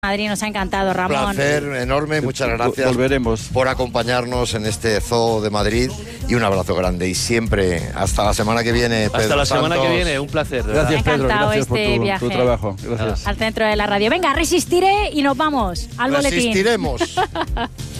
Madrid, nos ha encantado, Ramón. Un placer enorme, muchas gracias. Volveremos. Por acompañarnos en este zoo de Madrid y un abrazo grande y siempre hasta la semana que viene, Pedro Hasta la semana Santos. que viene, un placer. Gracias, Pedro, gracias por este tu viaje trabajo. Gracias. Al centro de la radio. Venga, resistiré y nos vamos al boletín. Resistiremos.